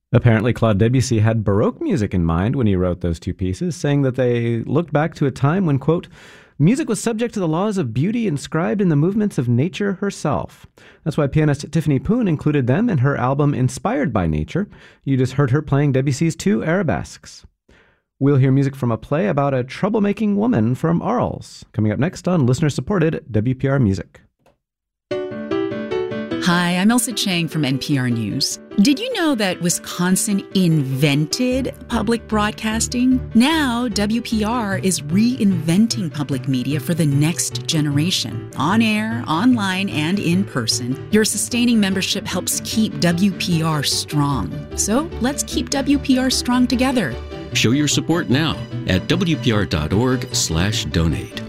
Apparently, Claude Debussy had Baroque music in mind when he wrote those two pieces, saying that they looked back to a time when, quote, music was subject to the laws of beauty inscribed in the movements of nature herself. That's why pianist Tiffany Poon included them in her album Inspired by Nature. You just heard her playing Debussy's two arabesques. We'll hear music from a play about a troublemaking woman from Arles, coming up next on listener-supported WPR Music. Hi, I'm Elsa Chang from NPR News. Did you know that Wisconsin invented public broadcasting? Now, WPR is reinventing public media for the next generation. On air, online, and in person, your sustaining membership helps keep WPR strong. So let's keep WPR strong together. Show your support now at WPR.org/donate.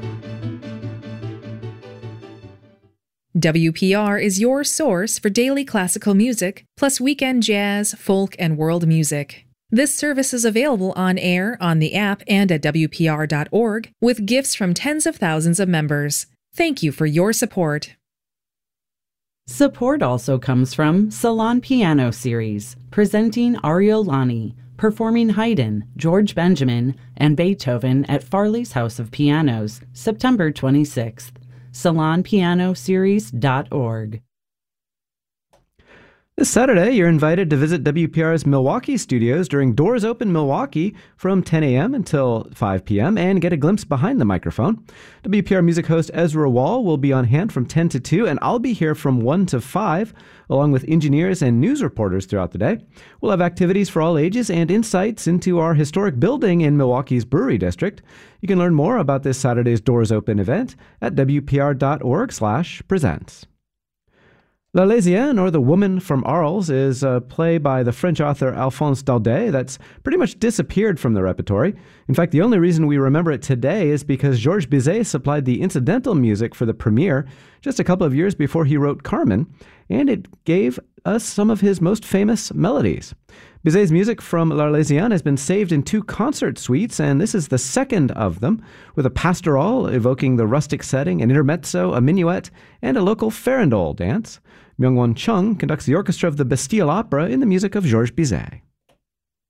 WPR is your source for daily classical music, plus weekend jazz, folk, and world music. This service is available on air, on the app, and at WPR.org, with gifts from tens of thousands of members. Thank you for your support. Support also comes from Salon Piano Series, presenting Ariolani, performing Haydn, George Benjamin, and Beethoven at Farley's House of Pianos, September 26th. SalonPianoSeries.org. This Saturday, you're invited to visit WPR's Milwaukee studios during Doors Open Milwaukee from 10 a.m. until 5 p.m. and get a glimpse behind the microphone. WPR music host Ezra Wall will be on hand from 10 to 2, and I'll be here from 1 to 5, along with engineers and news reporters throughout the day. We'll have activities for all ages and insights into our historic building in Milwaukee's Brewery District. You can learn more about this Saturday's Doors Open event at WPR.org/presents. L'Arlésienne, or The Woman from Arles, is a play by the French author Alphonse Daudet that's pretty much disappeared from the repertory. In fact, the only reason we remember it today is because Georges Bizet supplied the incidental music for the premiere just a couple of years before he wrote Carmen, and it gave us some of his most famous melodies. Bizet's music from L'Arlésienne has been saved in 2 concert suites, and this is the second of them, with a pastoral evoking the rustic setting, an intermezzo, a minuet, and a local farandole dance. Myung-Won Chung conducts the orchestra of the Bastille Opera in the music of Georges Bizet.